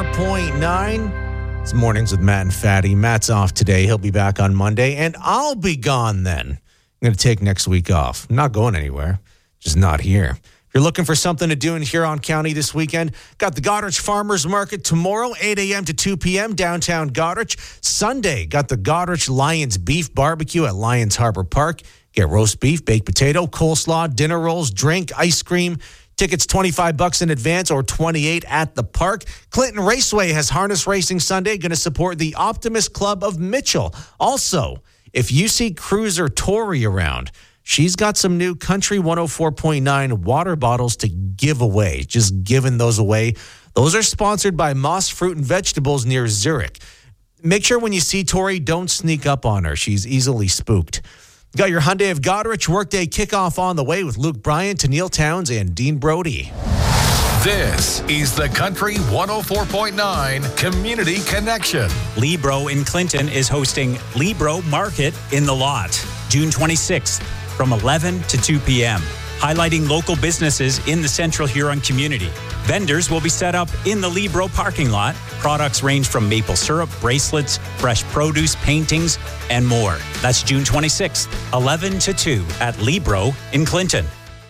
104.9. It's Mornings with Matt and Fatty. Matt's off today. He'll be back on Monday, and I'll be gone then. I'm going to take next week off. I'm not going anywhere, just not here. If you're looking for something to do in Huron County this weekend, got the Goderich Farmers Market tomorrow, 8 a.m. to 2 p.m., downtown Goderich. Sunday, got the Goderich Lions Beef Barbecue at Lions Harbor Park. Get roast beef, baked potato, coleslaw, dinner rolls, drink, ice cream. Tickets $25 in advance or $28 at the park. Clinton Raceway has harness racing Sunday, going to support the Optimist Club of Mitchell. Also, if you see Cruiser Tori around, she's got some new Country 104.9 water bottles to give away. Just giving those away. Those are sponsored by Moss Fruit and Vegetables near Zurich. Make sure when you see Tori, don't sneak up on her. She's easily spooked. Got your Hyundai of Goderich workday kickoff on the way with Luke Bryan, Tennille Towns, and Dean Brody. This is the Country 104.9 Community Connection. Libro in Clinton is hosting Libro Market in the Lot, June 26th from 11 to 2 p.m., highlighting local businesses in the Central Huron community. Vendors will be set up in the Libro parking lot. Products range from maple syrup, bracelets, fresh produce, paintings, and more. That's June 26th, 11 to 2 at Libro in Clinton.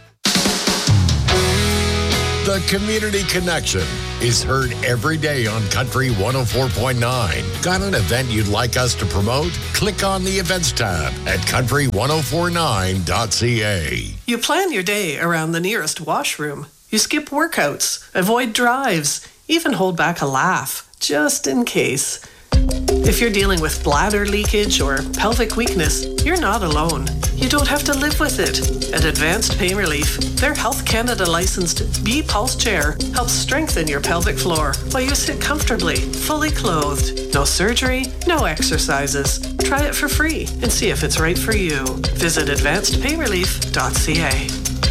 The Community Connection is heard every day on Country 104.9. Got an event you'd like us to promote? Click on the Events tab at country1049.ca. You plan your day around the nearest washroom. You skip workouts, avoid drives, even hold back a laugh, just in case. If you're dealing with bladder leakage or pelvic weakness, you're not alone. You don't have to live with it. At Advanced Pain Relief, their Health Canada licensed B-Pulse chair helps strengthen your pelvic floor while you sit comfortably, fully clothed. No surgery, no exercises. Try it for free and see if it's right for you. Visit advancedpainrelief.ca.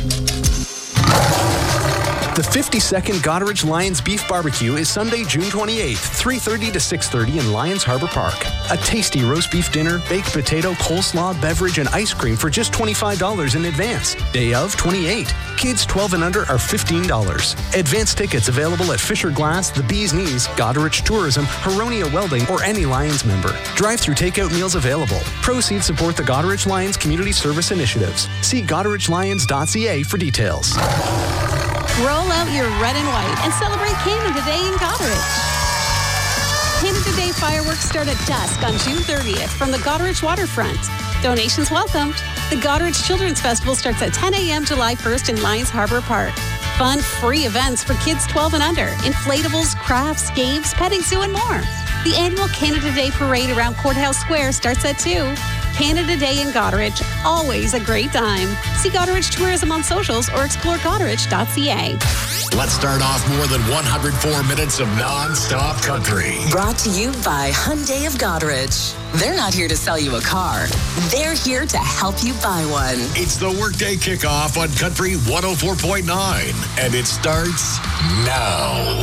The 52nd Goderich Lions Beef Barbecue is Sunday, June 28th, 3:30 to 6:30 in Lions Harbor Park. A tasty roast beef dinner, baked potato, coleslaw, beverage, and ice cream for just $25 in advance. Day of, $28. Kids 12 and under are $15. Advance tickets available at Fisher Glass, The Bee's Knees, Goderich Tourism, Huronia Welding, or any Lions member. Drive-through takeout meals available. Proceeds support the Goderich Lions Community Service Initiatives. See GoderichLions.ca for details. Roll out your red and white and celebrate Canada Day in Goderich. Canada Day fireworks start at dusk on June 30th from the Goderich waterfront. Donations welcomed. The Goderich Children's Festival starts at 10 a.m. July 1st in Lions Harbor Park. Fun, free events for kids 12 and under. Inflatables, crafts, games, petting zoo, and more. The annual Canada Day Parade around Courthouse Square starts at 2. Canada Day in Goderich, always a great time. See Goderich Tourism on socials or explore goderich.ca. Let's start off more than 104 minutes of non-stop country. Brought to you by Hyundai of Goderich. They're not here to sell you a car. They're here to help you buy one. It's the workday kickoff on Country 104.9, and it starts now.